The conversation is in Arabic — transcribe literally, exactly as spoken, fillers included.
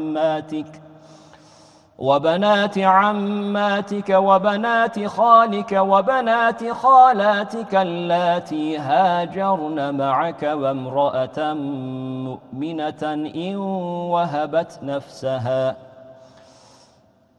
عماتك وبنات عماتك وبنات خالك وبنات خالاتك اللاتي هاجرن معك وامرأة مؤمنة إن وهبت نفسها